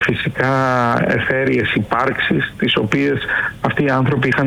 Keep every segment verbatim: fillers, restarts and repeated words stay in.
φυσικά εθέριες υπάρξεις, τις οποίες αυτοί οι άνθρωποι είχαν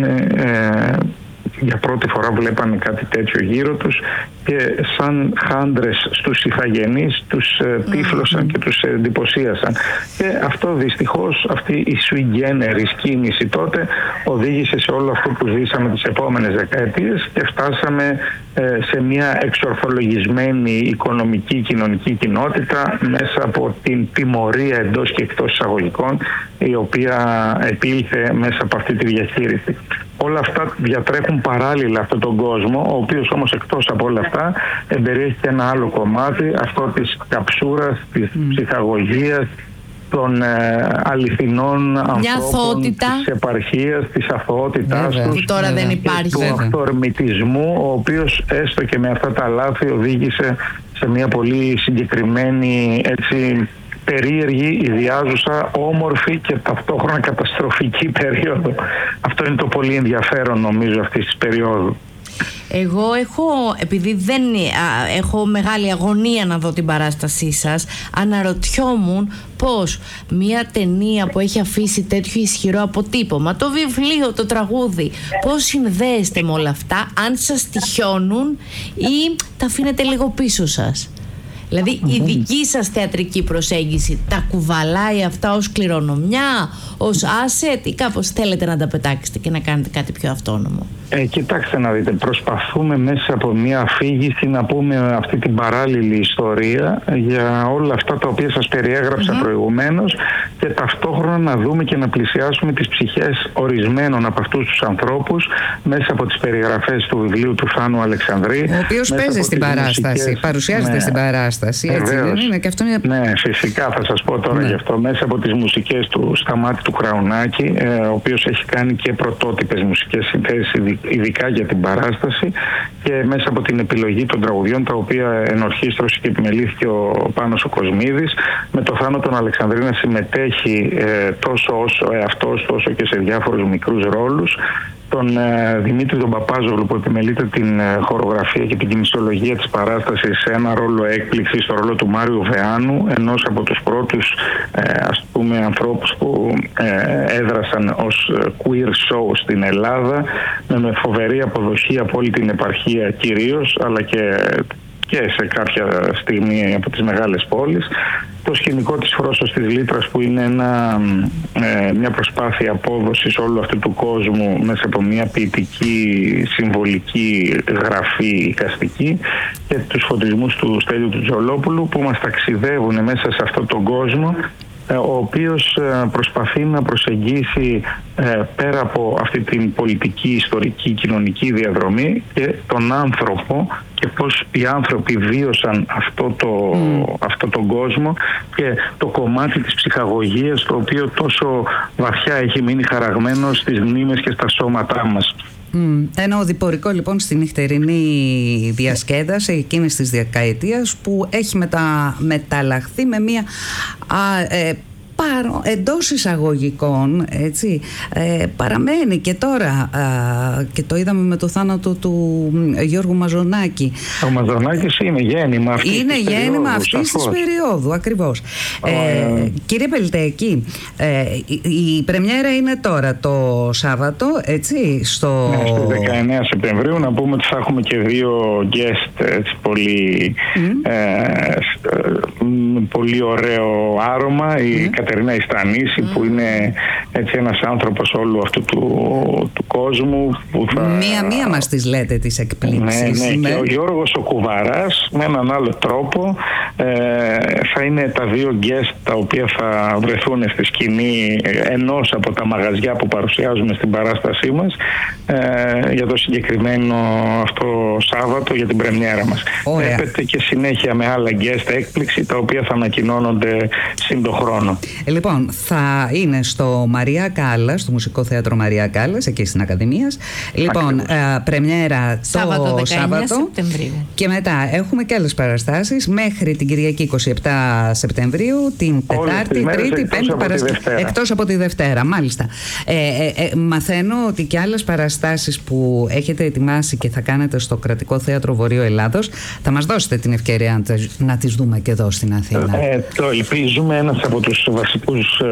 ε, για πρώτη φορά βλέπανε κάτι τέτοιο γύρω τους και σαν χάντρες στους ηθαγενείς τους mm-hmm. τύφλωσαν και τους εντυπωσίασαν. Και αυτό δυστυχώς, αυτή η sui generis κίνηση τότε οδήγησε σε όλο αυτό που ζήσαμε τις επόμενες δεκαετίες και φτάσαμε ε, σε μια εξορθολογισμένη οικονομική κοινωνική κοινότητα μέσα από την τιμωρία εντός και εκτός εισαγωγικών, η οποία επήλθε μέσα από αυτή τη διαχείριση. Όλα αυτά διατρέχουν παράλληλα αυτόν τον κόσμο, ο οποίος όμως εκτός από όλα αυτά εμπεριέχει και ένα άλλο κομμάτι, αυτό της καψούρας, της mm. ψυχαγωγίας, των ε, αληθινών ανθρώπων, της επαρχίας, της αθωότητάς τους, που τώρα δεν υπάρχει, του αυθορμητισμού, ο οποίος έστω και με αυτά τα λάθη οδήγησε σε μια πολύ συγκεκριμένη, έτσι, περίεργη, ιδιάζουσα, όμορφη και ταυτόχρονα καταστροφική περίοδο. Αυτό είναι το πολύ ενδιαφέρον, νομίζω, αυτής της περίοδου. Εγώ έχω, επειδή δεν α, έχω μεγάλη αγωνία να δω την παράστασή σας, αναρωτιόμουν πώς μια ταινία που έχει αφήσει τέτοιο ισχυρό αποτύπωμα, το βιβλίο, το τραγούδι, πώς συνδέεστε με όλα αυτά, αν σας τυχιώνουν ή τα αφήνετε λίγο πίσω σας. Δηλαδή η δική σας θεατρική προσέγγιση τα κουβαλάει αυτά ως κληρονομιά, ως asset, ή κάπως θέλετε να τα πετάξετε και να κάνετε κάτι πιο αυτόνομο? Ε, κοιτάξτε να δείτε, προσπαθούμε μέσα από μια αφήγηση να πούμε αυτή την παράλληλη ιστορία για όλα αυτά τα οποία σας περιέγραψα mm-hmm. προηγουμένως και ταυτόχρονα να δούμε και να πλησιάσουμε τις ψυχές ορισμένων από αυτούς τους ανθρώπους μέσα από τις περιγραφές του βιβλίου του Θάνου Αλεξανδρή. Ο οποίος παίζει στην παράσταση, μουσικές, παρουσιάζεται ναι, στην παράσταση, έτσι δεν είναι? Και αυτό είναι... Ναι, φυσικά θα σας πω τώρα ναι. γι' αυτό. Μέσα από τις μουσικές του Σταμάτη του Κραουνάκη, ε, ο οποίος έχει κάνει και πρωτότυπες μουσικές συνθέσεις ειδικά για την παράσταση, και μέσα από την επιλογή των τραγουδιών, τα οποία ενορχίστρωσε και επιμελήθηκε ο Πάνος ο Κοσμίδης, με το Θάνο τον Αλεξανδρή να συμμετέχει ε, τόσο όσο εαυτός, τόσο και σε διάφορους μικρούς ρόλους, τον ε, Δημήτρη τον Παπάζογλου που επιμελείται την ε, χορογραφία και την κινησιολογία της παράστασης, σε ένα ρόλο έκπληξη, στο ρόλο του Μάριου Βεάνου, ενός από τους πρώτους ε, ας πούμε ανθρώπους που ε, έδρασαν ως queer show στην Ελλάδα, με φοβερή αποδοχή από όλη την επαρχία κυρίως, αλλά και, και σε κάποια στιγμή από τις μεγάλες πόλεις. Το σκηνικό της Φρόσος της Λύτρας, που είναι ένα, ε, μια προσπάθεια απόδοσης όλου αυτού του κόσμου μέσα από μια ποιητική συμβολική γραφή εικαστική, και τους φωτισμούς του Στέλιου του Τζολόπουλου που μας ταξιδεύουν μέσα σε αυτόν τον κόσμο, ο οποίος προσπαθεί να προσεγγίσει πέρα από αυτή την πολιτική, ιστορική, κοινωνική διαδρομή και τον άνθρωπο και πώς οι άνθρωποι βίωσαν αυτό το, mm. αυτό τον κόσμο και το κομμάτι της ψυχαγωγίας, το οποίο τόσο βαθιά έχει μείνει χαραγμένο στις μνήμες και στα σώματά μας. Mm. Ένα οδηπορικό λοιπόν στη νυχτερινή διασκέδαση εκείνης της δεκαετίας που έχει μετα... μεταλλαχθεί με μια α, ε, Παρο, εντός εισαγωγικών, έτσι, ε, παραμένει και τώρα α, και το είδαμε με το θάνατο του Γιώργου Μαζονάκη. Ο Μαζονάκης είναι γέννημα αυτής είναι της γέννημα περίοδου, αυτής της περίοδου, ακριβώς. Ε, ε, κύριε Πελτέκη, ε, η, η πρεμιέρα είναι τώρα το Σάββατο, έτσι, στο... Ναι, στις δεκαεννέα Σεπτεμβρίου. Να πούμε ότι θα έχουμε και δύο guest, έτσι, πολύ, mm. ε, πολύ ωραίο άρωμα. Η mm. Κατερίνα Ιστανίση, mm. που είναι έτσι ένας άνθρωπος όλου αυτού του, του κόσμου. Μία-μία μας τις λέτε τις εκπλήξεις. Ναι, ναι, ναι. Και ο Γιώργος ο Κουβαράς με έναν άλλο τρόπο ε, θα είναι τα δύο guest τα οποία θα βρεθούν στη σκηνή ενός από τα μαγαζιά που παρουσιάζουμε στην παράστασή μας ε, για το συγκεκριμένο αυτό Σάββατο, για την πρεμιέρα μας. Έπεται και συνέχεια με άλλα guest έκπληξη, τα οποία θα ανακοινώνονται σύν το χρόνο. Λοιπόν, θα είναι στο Μαρία Κάλλας, στο Μουσικό Θέατρο Μαρία Κάλλας, εκεί στην Ακαδημίας. Λοιπόν, ε, πρεμιέρα το Σάββατο Σάββατο. Σεπτεμβρίου. Και μετά έχουμε και άλλες παραστάσεις μέχρι την Κυριακή είκοσι επτά Σεπτεμβρίου, την Τετάρτη, Τρίτη, Πέμπτη Παρασκευή. Εκτός από τη Δευτέρα, μάλιστα. Ε, ε, ε, μαθαίνω ότι και άλλες παραστάσεις που έχετε ετοιμάσει και θα κάνετε στο Κρατικό Θέατρο Βορείου Ελλάδος, θα μας δώσετε την ευκαιρία να τις δούμε και εδώ στην Αθήνα. Ε, το ελπίζουμε. Ένας από τους βασικούς